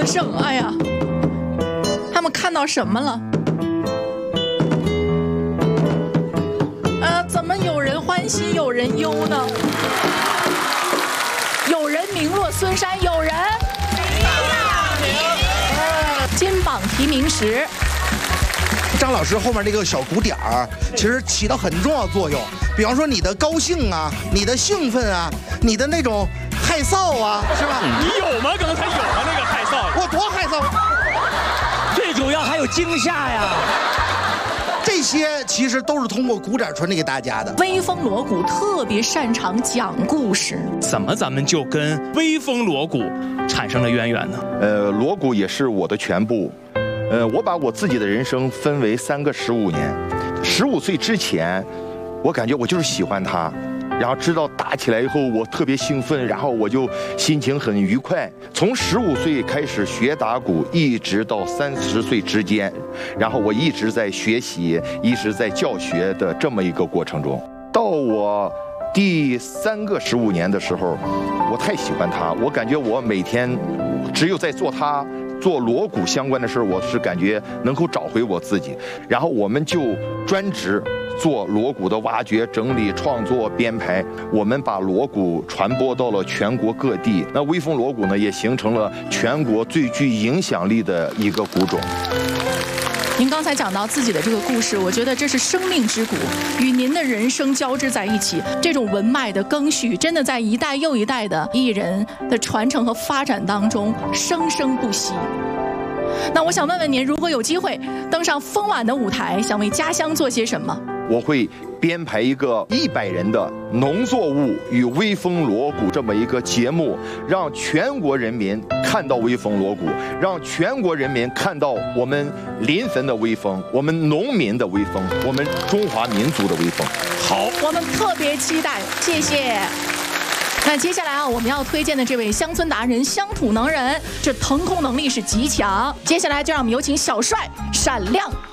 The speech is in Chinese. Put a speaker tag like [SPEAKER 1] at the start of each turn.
[SPEAKER 1] 声，哎呀，他们看到什么了？怎么有人欢喜有人忧呢？有人名落孙山，有人金榜题名时。
[SPEAKER 2] 张老师后面那个小鼓点儿，其实起到很重要的作用。比方说你的高兴啊，你的兴奋啊，你的那种害臊啊，是吧？
[SPEAKER 3] 你有吗？刚才有吗？那个害臊，
[SPEAKER 2] 我多害臊。
[SPEAKER 4] 最主要还有惊吓呀。
[SPEAKER 2] 这些其实都是通过鼓点传递给大家的。
[SPEAKER 1] 威风锣鼓特别擅长讲故事，
[SPEAKER 3] 怎么咱们就跟威风锣鼓产生了渊源呢？
[SPEAKER 5] 锣鼓也是我的全部。我把我自己的人生分为3个15年。15岁之前，我感觉我就是喜欢它，然后知道打起来以后我特别兴奋，然后我就心情很愉快。从15岁开始学打鼓，一直到30岁之间，然后我一直在学习，一直在教学的这么一个过程中。到我第3个15年的时候，我太喜欢它，我感觉我每天只有在做锣鼓相关的事，我是感觉能够找回我自己。然后我们就专职做锣鼓的挖掘、整理、创作、编排。我们把锣鼓传播到了全国各地。那威风锣鼓呢，也形成了全国最具影响力的一个鼓种。
[SPEAKER 1] 您刚才讲到自己的这个故事，我觉得这是生命之鼓，与您的人生交织在一起。这种文脉的更续，真的在一代又一代的艺人的传承和发展当中生生不息。那我想问问您，如果有机会登上风晚的舞台，想为家乡做些什么？
[SPEAKER 5] 我会编排一个100人的农作物与威风锣鼓这么一个节目，让全国人民看到威风锣鼓，让全国人民看到我们临汾的威风，我们农民的威风，我们中华民族的威风。
[SPEAKER 1] 好，我们特别期待，谢谢。那接下来我们要推荐的这位乡村达人、乡土能人，这腾空能力是极强。接下来就让我们有请小帅闪亮